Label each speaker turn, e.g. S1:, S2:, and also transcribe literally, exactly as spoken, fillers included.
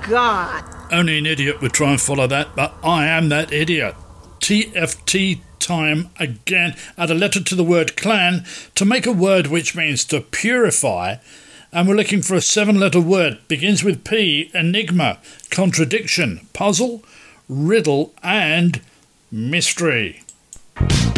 S1: God.
S2: Only an idiot would try and follow that, but I am that idiot. T F T time again. Add a letter to the word clan to make a word which means to purify, and we're looking for a seven-letter word. Begins with P, enigma, contradiction, puzzle, riddle and mystery.